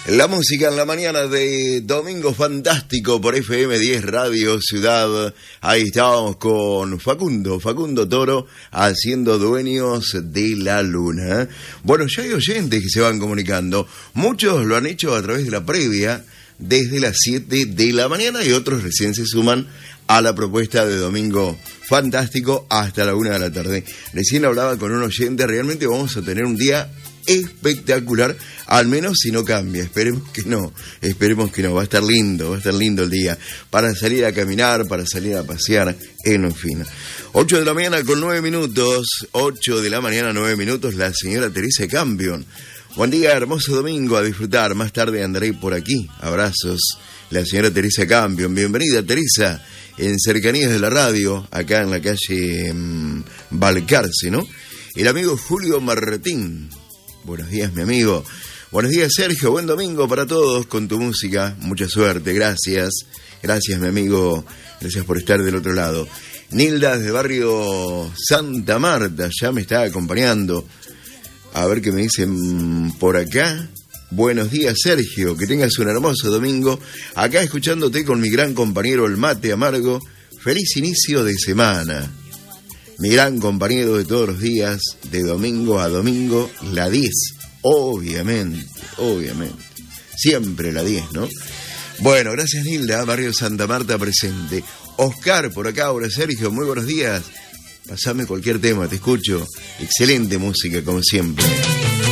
La música en la mañana de Domingo Fantástico por FM 10 Radio Ciudad. Ahí estábamos con Facundo Toro, haciendo Dueños de la Luna. Bueno, ya hay oyentes que se van comunicando. Muchos lo han hecho a través de la previa, desde las 7 de la mañana, y otros recién se suman a la propuesta de Domingo Fantástico hasta la 1 de la tarde. Recién hablaba con un oyente, realmente vamos a tener un día espectacular, al menos si no cambia, esperemos que no, va a estar lindo el día, para salir a caminar, para salir a pasear, en fin. 8 de la mañana con 9 minutos, 8 de la mañana 9 minutos, la señora Teresa Campion. Buen día, hermoso domingo, a disfrutar, más tarde andaré por aquí, abrazos, la señora Teresa Campion. Bienvenida, Teresa, en cercanías de la radio, acá en la calle Balcarce, ¿no? El amigo Julio Martín. Buenos días, mi amigo. Buenos días, Sergio. Buen domingo para todos con tu música. Mucha suerte. Gracias. Gracias, mi amigo. Gracias por estar del otro lado. Nilda, desde barrio Santa Marta, ya me está acompañando. A ver qué me dicen por acá. Buenos días, Sergio. Que tengas un hermoso domingo. Acá escuchándote con mi gran compañero el Mate Amargo. Feliz inicio de semana. Mi gran compañero de todos los días, de domingo a domingo, la 10, obviamente, siempre la 10, ¿no? Bueno, gracias, Nilda, barrio Santa Marta presente. Oscar, por acá, ahora Sergio, muy buenos días. Pasame cualquier tema, te escucho. Excelente música, como siempre.